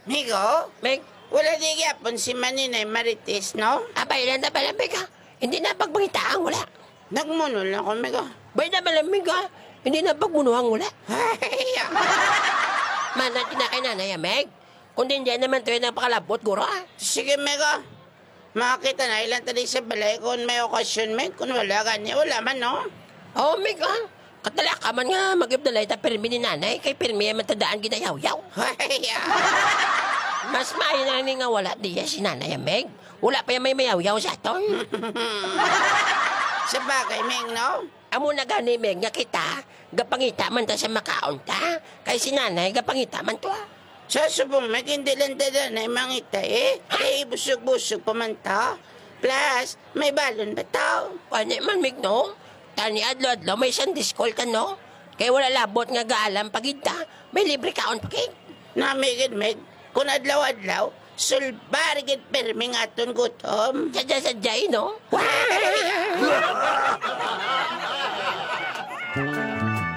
Migo, Meg, wala di gyapon si Maninay Marites, no? abay lang na pala, Meg, ha? Hindi na pagbangitaan, wala. Nagmunol na ko, Migo. Bay na pala, Meg, ha? Hindi na pagbunuhang, wala. Ay, Manat na kay nanay, Meg. Kung di naman ito yung napakalabot, guro, ha? sige, Migo. Makakita na ilan tali sa balay kung may okasyon, Meg. Kung wala ganyan, wala man, no? Oo, Meg, ha? Katala ka man nga mag-ibdalay ta pirmi ni nanay, kay pirmi ay matandaan ginayaw-yaw. Ay, Mas maayo na nga wala diya si nanay, Meg. Wala pa yung may mayaw-yaw sa aton. sa bagay, Meg, no? Amo na gani, Meg, nga kita, gapangita man ta sa makaon ta. Kay si nanay, gapangita man to, ha? Sa subong, Meg, hindi lang tada na mangita, eh. Eh, busog-busog pa man ta. Plus, may balon ba tao? Ano man, Meg, no? Tani adlo-adlo, may isang diskol ka, no? Kaya wala labot nga gaalam pagita, may libre kaon pagig. Namigid, Meg, kung adlaw-adlaw, sulbarigid perming aton gutom. Sadya-sadyay, no?